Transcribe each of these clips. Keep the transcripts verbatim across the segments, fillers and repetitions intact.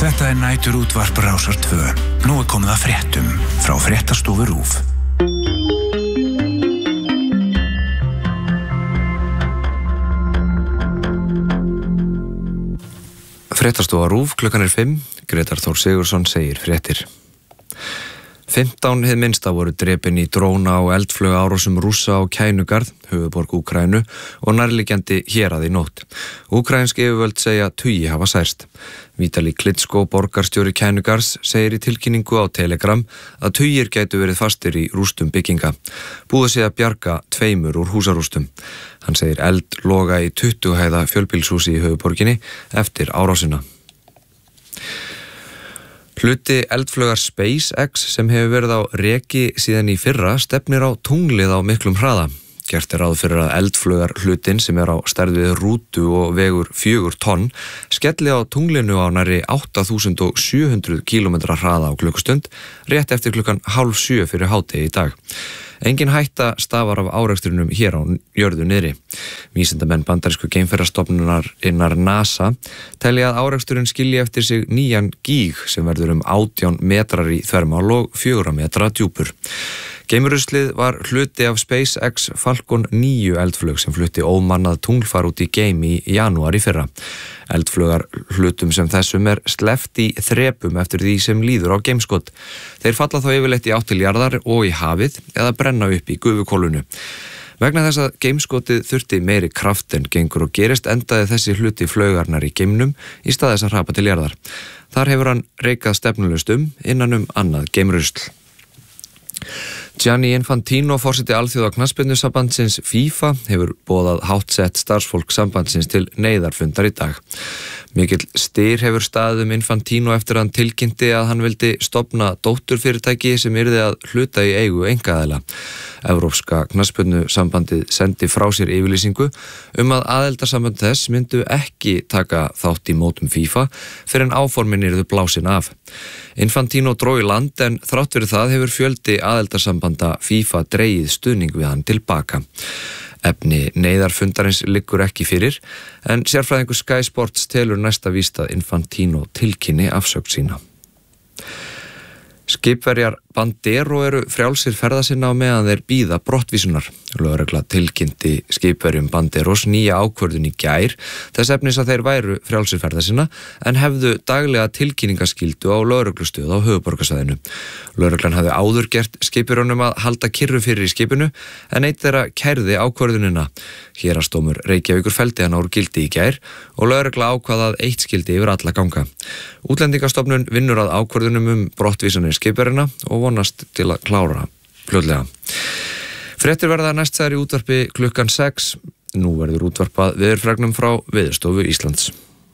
Þetta er nætur útvarp Rásar tvö. Nú er komið að fréttum frá fréttastofu RÚV. Fréttastofa RÚV, klukkan er fimm. Grétar Þór Sigurðsson segir fréttir. fimmtán hið minnsta voru drepin í dróna og eldflug árásum Rússa á Kænugarð, höfuðborg Úkraínu, og nærliggjandi hérað í nótt. Úkraínsk yfirvöld segja tugi hafa særst. Vítali Klitschko, borgarstjóri Kænugarðs, segir í tilkynningu á Telegram að tugir gætu verið fastir í rústum bygginga. Búið sé að bjarga tveimur úr húsarústum. Hann segir eld loga í tuttugu hæða fjölbýlshúsi í höfuðborginni eftir árásina. Hluti eldflaugar SpaceX sem hefur verið á reki síðan í fyrra stefnir á tunglið á miklum hraða. Gert er ráð fyrir að eldflaugar hlutin sem er á stærð við rútu og vegur fjögur tonn skelli á tunglinu á nærri átta þúsund sjö hundruð kílómetra hraða á klukkustund rétt eftir klukkan hálf sjö fyrir hádegi í dag. Engin hætta stafar af árekstrinum hér á jörðu niðri. Vísindamenn bandarísku geimferðastofnunar innar NASA telja að áreksturinn skilji eftir sig nýjan gíg sem verður um átján metrar í þvermál og fjögurra metra djúpur. Geimruslið var hluti af SpaceX Falcon níu eldflug sem flutti ómannað tunglfar út í geim í janúar í fyrra. Eldflugar hlutum sem þessum er sleppt í þrepum eftir því sem líður á geimskot. Þeir falla þá yfirleitt í átt til jarðar og í hafið eða brenna upp í gufukólunu. Vegna þess að geimskotið þurfti meiri kraft en gengur og gerist endaði þessi hluti flaugarnar í geimnum í stað þess að hrapa til jarðar. Þar hefur hann reikað stefnulaust um innan um annað geimrusl. Gianni Infantino, forseti alþjóða knattspyrnusambandsins FIFA, hefur boðað háttsett starfsfólk sambandsins til neyðarfundar í dag. Mikill styr hefur staðið um Infantino eftir að hann tilkynnti að hann vildi stofna dótturfyrirtæki sem yrði að hluta í eigu einkaaðila. Evrópska knattspyrnusambandið sendi frá sér yfirlýsingu um að aðildarsamband þess myndu ekki taka þátt í mótum FIFA fyrir en áformin yrðu blásin af. Infantino dró í land en þrátt fyrir það hefur fjöldi aðildarsambanda FIFA dregið stuðning við hann tilbaka. Efni neyðarfundarins liggur ekki fyrir en sérfræðingur Sky Sports telur næsta víst að Infantino tilkynni afsögn sína. Skipverjar Bandero eru frjálsir ferða sinna á meðan þeir bíða brottvísunar. Lögregla tilkynnti skipverjum Banderos nýja ákvörðun í gær þess efnis að þeir væru frjálsir ferða sinna en hefðu daglega tilkynningaskyldu á lögreglustöð á höfuðborgarsvæðinu. Lögreglan hafði áður gert skipverjunum að halda kyrru fyrir í skipinu en einn þeirra kærði ákvörðunina. Héraðsdómur Reykjavíkur felldi hann úr gildi í gær og lögregla ákvað að eitt skildi yfir alla ganga. Útlendingastofnun vinnur að ákvörðunum um brottvísanir skipverjana og vonast til að klára fljótlega. Fréttir verða næst þær í útvarpi klukkan sex. Nú verður útvarpað veðurfregnum frá Veðurstofu Íslands.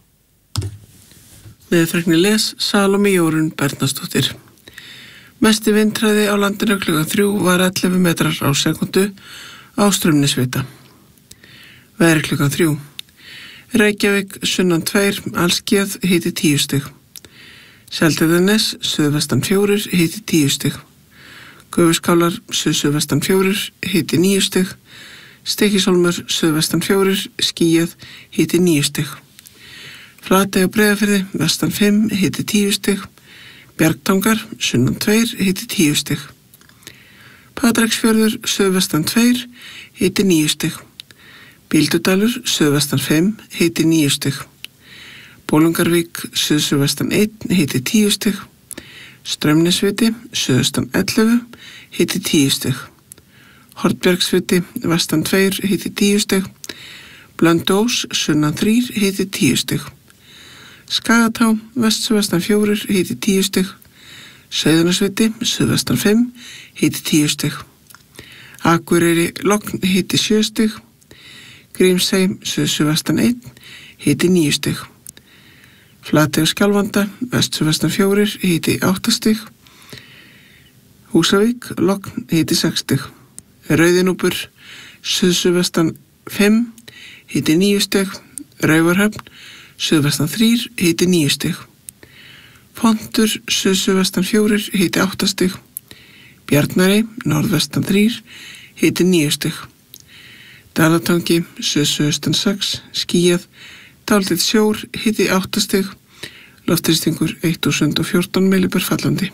Veðurfregni les Salóme Jórunn Bernharðsdóttir. Mesti vindhraði á landinu klukkan þrjú var ellefu metrar á sekundu á Straumnesvita. Veðri klukkan þrjú. Reykjavík sunnan tveir, Alskíð hiti tíu stig. Seltjarnarnes suðvestan fjórir, hiti tíu stig. Gufuskálar suðvestan fjórir, hiti níu stig. Stykkishólmur suðvestan fjórir, skýjað, hiti níu stig. Flatey og Breiðafirði vestan fimm, hiti tíu stig. Bjargtangar sunnan tveir, hiti tíu stig. Patreksfjörður suðvestan tveir, hiti níu stig. Bíldudalur suðvestan fimm, hiti níu stig. Bólungarvík suðvestan einn, hiti tíu stig. Straumnesviti suðvestan ellefu, hiti tíu stig. Hornbjargsviti vestan tveir, hiti tíu stig. Blönduós sunnan þrír, hiti tíu stig. Skagatá vestvestan fjórir, hiti tíu stig. Sauðunarsviti suðvestan fimm, hiti tíu stig. Akureyri Logn, hiti sjö stig. Grímsey suðvestan einn, hiti níu stig. Flatey og Skjálfanda vestvestan fjórir, hiti átta stig. Húsavík Logn, hiti sex stig. Rauðinúpur suðvestan fimm, hiti níu stig. Raufarhöfn suðvestan þrír, hiti níu stig. Pontur suðvestan fjórir, hiti átta stig. Bjarnarey norðvestan þrír, hiti níu stig. Dalatangi suðvestan sex, skýjað, dálítill sjór, hiti átta stig. loftþrýstingur þúsund og fjórtán millibar fallandi.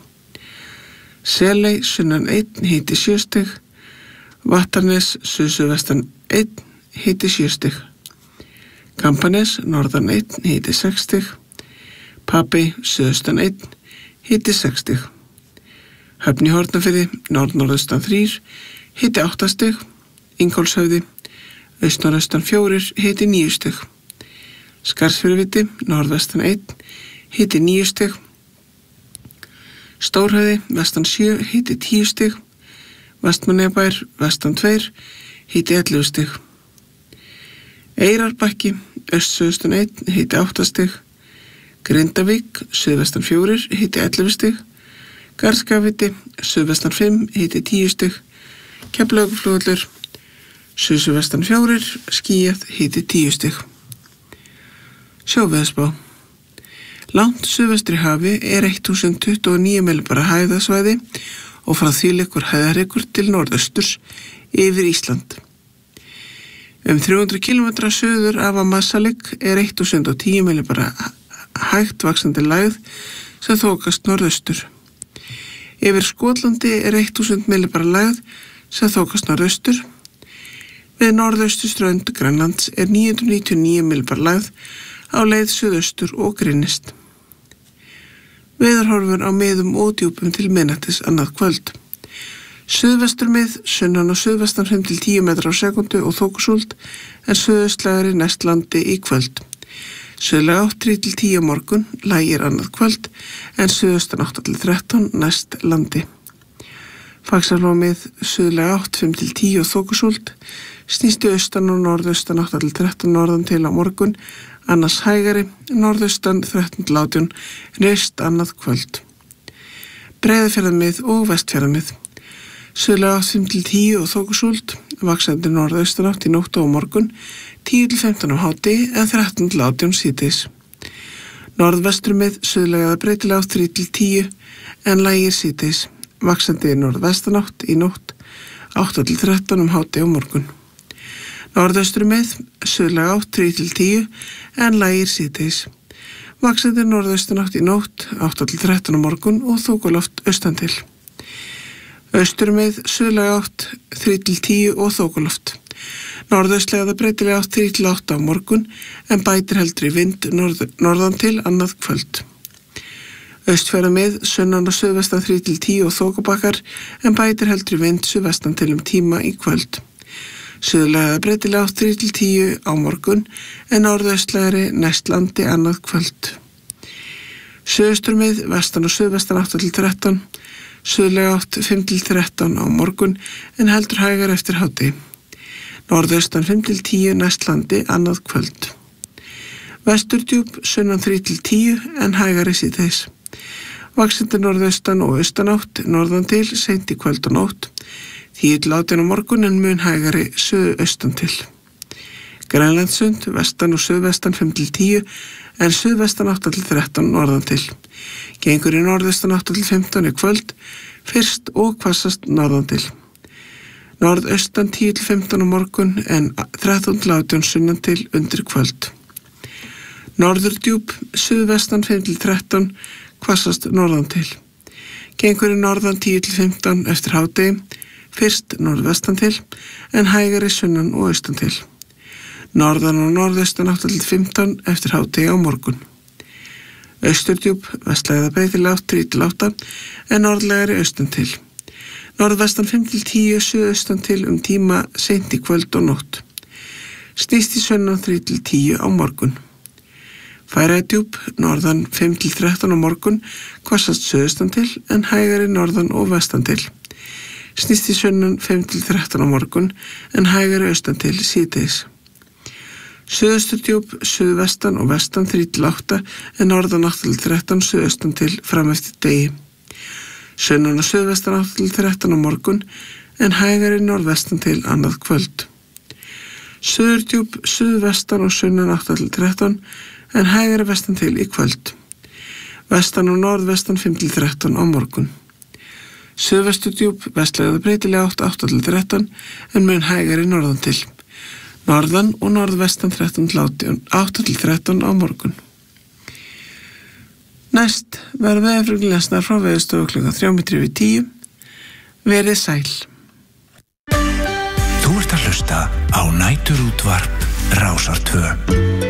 Seley sunnan einn, hiti sjö stig. Vattarnes suðsuðvestan einn, hiti sjö stig. Kampanes norðan einn, hiti sex stig. Papey suðaustan einn, hiti sex stig. Höfn í Hornafirði norð-norðaustan þrír, hiti átta stig. Ingólfshöfði austnorðaustan fjórir, hiti níu stig. Skarðsfjörðuviti norðvestan einn, hiti níu stig. Stórhöfði vestan sjö, hiti tíu stig. Vestmannaeyjabær vestan tveir, hiti ellefu stig. Eyrarbakki austsuðaustan einn, hiti átta stig. Grindavík suðvestan fjórir, hiti ellefu stig. Garðskagaviti suðvestan fimm, hiti tíu stig. Keflavíkurflugvöllur suðsuðvestan fjórir, skýjað, hiti tíu stig. Sjóveðurspá. Langt suðvestri hafi er þúsund tuttugu og níu millibara hæðasvæði og frá því liggur hæðarhryggur til norðausturs yfir Ísland. Um þrjú hundruð kílómetra suður af Ammassalik er þúsund og tíu millibara hægt vaxandi lægð sem þokast norðaustur. Yfir Skotlandi er þúsund millibara lægð sem þokast norðaustur. Við norðausturströnd Grænlands er níu hundruð níutíu og níu millibara lægð á leið suðaustur og Grynnist. Veðurhorfur á miðum og djúpum til miðnættis annað kvöld. Suðvesturmið, sunnan og suðvestan fimm til tíu metra á sekundu og þokusúld, en suðaustlægari næst landi í kvöld. Suðlæg átt þrír til tíu morgun, lægir annað kvöld, en suðaustan átta til þrettán næst landi. Faxaflómið, suðlæg átt fimm til tíu og þokusúld, snýstu austan og norðaustan átta til þrettán norðan til á morgun, annars hægari, norðaustan þrettán til átján, reist annað kvöld. Breiðafjarðarmið og vestfjarðarmið. Suðlæg átt fimm til tíu og þokusúld, vaxandi norðaustan átt í nótt og á morgun, tíu til fimmtán á hádegi en þrettán til átján síðdegis. Norðvestrumið, suðlæg eða breytileg átt þrír til tíu en lægir síðdegis, vaxandi norðvestan átt í nótt, átta til þrettán um hádegi á morgun. Norðaustrumið, suðlæg átt þrír til tíu en lægir síðdegis. Vaxandi norðaustan átt í nótt, átta til þrettán á morgun og þokuloft austan til. Austurmið, suðlæg átt þrír til tíu og þokuloft. Norðaustlega eða breytileg átt þrír til átta á morgun en bætir heldur í vind norð, norðan til annað kvöld. Austfjarðamið, sunnan og suðvestan þrír til tíu og þokubakkar en bætir heldur í vind suðvestan til um tíma í kvöld. Suðlæg eða breytileg átt þrír til tíu á morgun en norðaustlegari næst landi annað kvöld. Suðausturmið, vestan og suðvestan átta til þrettán, suðlæg átt fimm til þrettán á morgun en heldur hægar eftir hádegi. Norðaustan fimm til tíu næst landi annað kvöld. Vesturdjúp, sunnan þrír til tíu en hægari síðdegis. Vaxandi norðaustan og austanátt, norðan til, seint í kvöld og nótt, tíu til átján á morgun en mun hægari suðaustan til. Grænlandssund, vestan og suðvestan fimm til tíu en suðvestan átta til þrettán norðan til. Gengur í norðaustan átta til fimmtán í kvöld, fyrst og hvassast norðan til. Norðaustan tíu til fimmtán á morgun en þrettán til átján sunnan til undir kvöld. Norðurdjúp, suðvestan fimm til þrettán, hvassast norðan til. Gengur í norðan tíu til fimmtán eftir hádegi, fyrst norðvestan til en hægari sunnan og austan til. Norðan og norðaustan átta til fimmtán eftir hádegi á morgun. Austurdjúp, vestlæg eða breytileg átt þrír til átta en norðlægari austan til. Norðvestan fimm til tíu, suðaustan til um tíma seint í kvöld og nótt. Snýst í sunnan þrír til tíu á morgun. Færeyjadjúp, norðan fimm til þrettán á morgun, hvassast suðaustan til en hægari norðan og vestan til. Snýst í sunnan fimm til þrettán á morgun en hægari austan til síðdegis. Suðausturdjúp, suðvestan og vestan þrír til átta en norðan átta til þrettán suðaustan til fram eftir degi. Sunnan og suðvestan átta til þrettán á morgun en hægari norðvestan til annað kvöld. Suðurdjúp, suðvestan og sunnan átta til þrettán en hægari vestan til í kvöld. Vestan og norðvestan fimm til þrettán á morgun. Suðvesturdjúp, vestlæg eða breytileg átt átta til þrettán en mun hægari norðan til. Norðan og norðvestan þrettán til átján, átta til þrettán á morgun. Næst verður veðurfregnir lesnar frá Veðurstofu klukkan þrjá mínútur yfir tíu. Verið sæl. Þú ert að hlusta á Næturútvarp Rásar tvö.